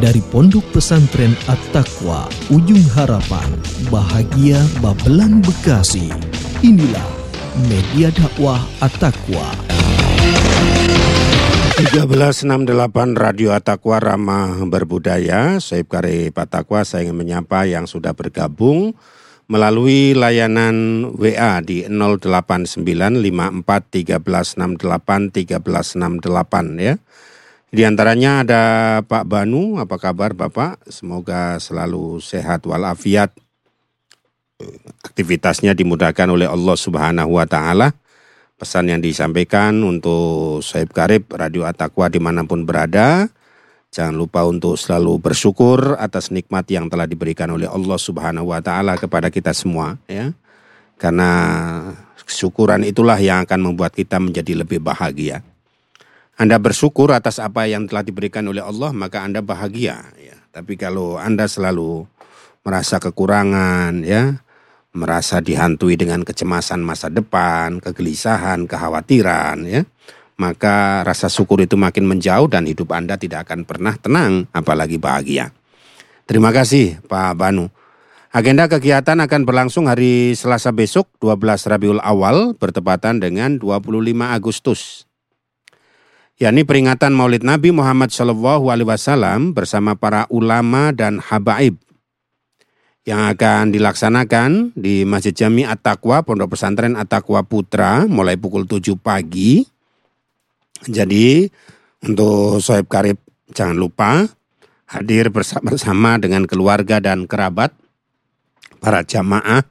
Dari Pondok Pesantren At-Taqwa, Ujung Harapan, Bahagia Babelan Bekasi. Inilah Media Dakwah At-Taqwa. 1368 Radio At-Taqwa Ramah Berbudaya. Sohib Karib At-Taqwa, saya ingin menyapa yang sudah bergabung melalui layanan WA di 089541368 ya. Di antaranya ada Pak Banu. Apa kabar Bapak? Semoga selalu sehat walafiat. Aktivitasnya dimudahkan oleh Allah Subhanahu wa Ta'ala. Pesan yang disampaikan untuk Sohib Karib Radio At-Taqwa dimanapun berada, jangan lupa untuk selalu bersyukur atas nikmat yang telah diberikan oleh Allah Subhanahu wa Ta'ala kepada kita semua ya. Karena kesyukuran itulah yang akan membuat kita menjadi lebih bahagia. Anda bersyukur atas apa yang telah diberikan oleh Allah, maka Anda bahagia ya. Tapi kalau Anda selalu merasa kekurangan ya, merasa dihantui dengan kecemasan masa depan, kegelisahan, kekhawatiran ya, maka rasa syukur itu makin menjauh dan hidup Anda tidak akan pernah tenang, apalagi bahagia. Terima kasih Pak Banu. Agenda kegiatan akan berlangsung hari Selasa besok 12 Rabiul Awal bertepatan dengan 25 Agustus. Yakni peringatan Maulid Nabi Muhammad SAW bersama para ulama dan habaib yang akan dilaksanakan di Masjid Jami At-Taqwa, Pondok Pesantren At-Taqwa Putra mulai pukul 7 pagi. Jadi untuk Sohib Karib jangan lupa hadir bersama dengan keluarga dan kerabat, para jamaah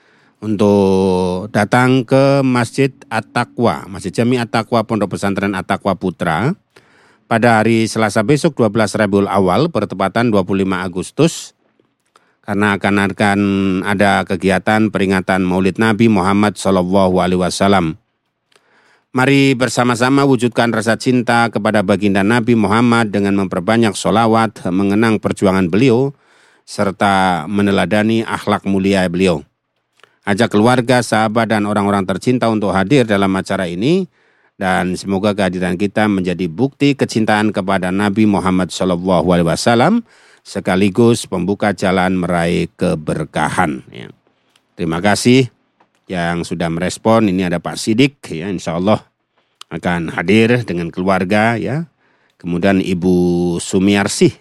untuk datang ke Masjid At-Taqwa, Masjid Jami At-Taqwa Pondok Pesantren At-Taqwa Putra pada hari Selasa besok 12 Rabiul Awal bertepatan 25 Agustus. Karena akan ada kegiatan peringatan Maulid Nabi Muhammad SAW. Mari bersama-sama wujudkan rasa cinta kepada baginda Nabi Muhammad dengan memperbanyak sholawat, mengenang perjuangan beliau, serta meneladani akhlak mulia beliau. Ajak keluarga, sahabat, dan orang-orang tercinta untuk hadir dalam acara ini, dan semoga kehadiran kita menjadi bukti kecintaan kepada Nabi Muhammad SAW, sekaligus pembuka jalan meraih keberkahan. Ya. Terima kasih yang sudah merespon. Ini ada Pak Sidik, ya, insya Allah akan hadir dengan keluarga. Ya. Kemudian Ibu Sumiarsih,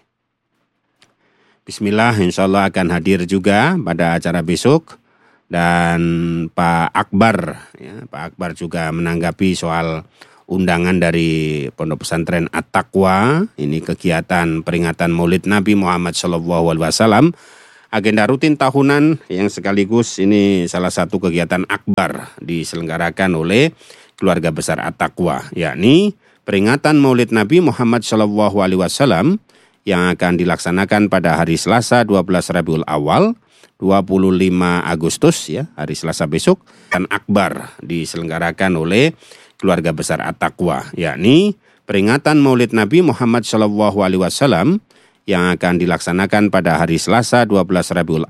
Bismillah, insya Allah akan hadir juga pada acara besok. Dan Pak Akbar, ya, Pak Akbar juga menanggapi soal undangan dari Pondok Pesantren At-Taqwa. Ini kegiatan peringatan Maulid Nabi Muhammad SAW. Agenda rutin tahunan yang sekaligus ini salah satu kegiatan akbar diselenggarakan oleh keluarga besar At-Taqwa. Yakni peringatan Maulid Nabi Muhammad SAW yang akan dilaksanakan pada hari Selasa 12 Rabiul Awal 25 Agustus ya, hari Selasa besok, dan akbar diselenggarakan oleh keluarga besar At-Taqwa, yakni peringatan Maulid Nabi Muhammad SAW yang akan dilaksanakan pada hari Selasa 12 Rabiul